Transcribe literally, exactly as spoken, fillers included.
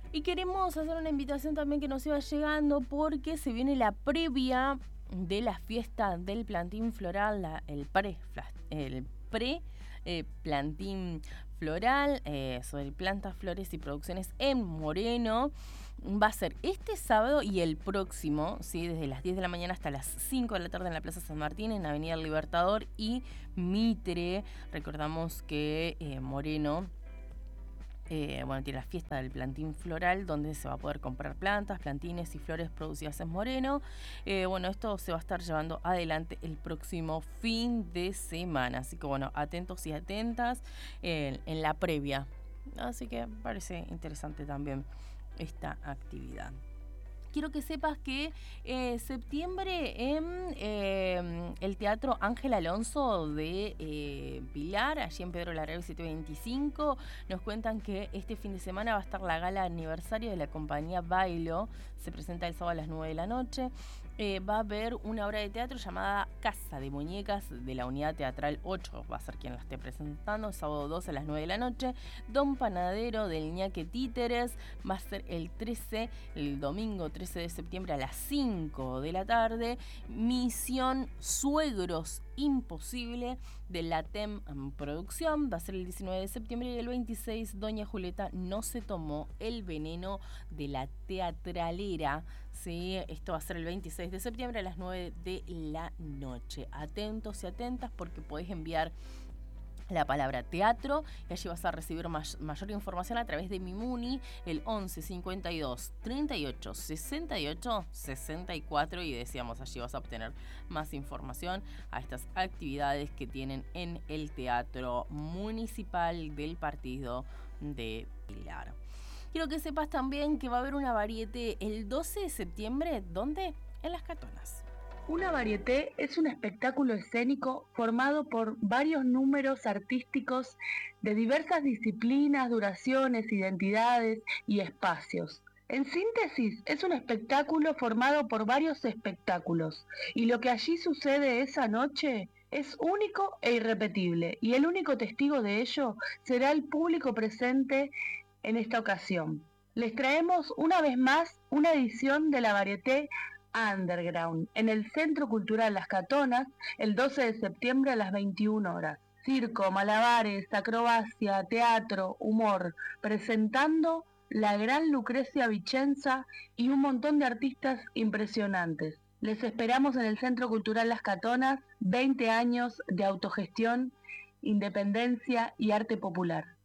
Y queremos hacer una invitación también que nos iba llegando porque se viene la previa de la fiesta del plantín floral, la, el pre, el pre eh, plantín floral eh, sobre plantas, flores y producciones en Moreno. Va a ser este sábado y el próximo, ¿sí? Desde las diez de la mañana hasta las cinco de la tarde en la Plaza San Martín, en Avenida Libertador y Mitre. Recordamos que eh, Moreno Eh, bueno, tiene la fiesta del plantín floral, donde se va a poder comprar plantas, plantines y flores producidas en Moreno. Eh, bueno, esto se va a estar llevando adelante el próximo fin de semana. Así que bueno, atentos y atentas eh, en la previa. Así que parece interesante también esta actividad. Quiero que sepas que eh, septiembre en eh, el Teatro Ángel Alonso de eh, Pilar, allí en Pedro Larraín setecientos veinticinco, nos cuentan que este fin de semana va a estar la gala aniversario de la compañía Bailo. Se presenta el sábado a las nueve de la noche. Eh, va a haber una obra de teatro llamada Casa de Muñecas de la Unidad Teatral ocho, va a ser quien la esté presentando, sábado dos a las nueve de la noche. Don Panadero del Ñaque Títeres va a ser el trece, el domingo trece de septiembre a las cinco de la tarde. Misión Suegros Imposible de la T E M Producción va a ser el diecinueve de septiembre, y el veintiséis Doña Julieta no se tomó el veneno de la teatralera. Sí, esto va a ser el veintiséis de septiembre a las nueve de la noche. Atentos y atentas porque podés enviar la palabra teatro y allí vas a recibir may- mayor información a través de mi Muni, el once cincuenta y dos treinta y ocho sesenta y ocho sesenta y cuatro, y decíamos, allí vas a obtener más información a estas actividades que tienen en el Teatro Municipal del Partido de Pilar. Quiero que sepas también que va a haber una varieté el doce de septiembre, ¿dónde? En Las Catonas. Una varieté es un espectáculo escénico formado por varios números artísticos de diversas disciplinas, duraciones, identidades y espacios. En síntesis, es un espectáculo formado por varios espectáculos, y lo que allí sucede esa noche es único e irrepetible, y el único testigo de ello será el público presente en esta ocasión. Les traemos una vez más una edición de la varieté Underground en el Centro Cultural Las Catonas el doce de septiembre a las veintiuna horas. Circo, malabares, acrobacia, teatro, humor, presentando la gran Lucrecia Vicenza y un montón de artistas impresionantes. Les esperamos en el Centro Cultural Las Catonas, veinte años de autogestión, independencia y arte popular.